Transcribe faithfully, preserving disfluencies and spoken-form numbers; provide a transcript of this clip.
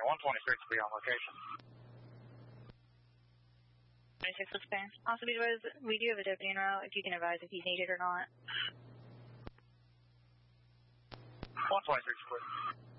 one twenty-six will be on location. twenty-six looks clear. Also, be advised, we do have a deputy en route if you can advise if he's needed or not. one twenty-six clear.